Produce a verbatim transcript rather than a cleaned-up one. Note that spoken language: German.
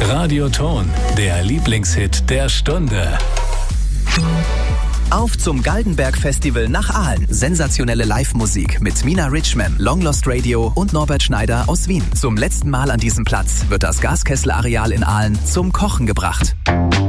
Radioton, der Lieblingshit der Stunde. Auf zum Galgenberg-Festival nach Aalen. Sensationelle Live-Musik mit Mina Richman, Long Lost Radio und Norbert Schneider aus Wien. Zum letzten Mal an diesem Platz wird das Gaskessel-Areal in Aalen zum Kochen gebracht.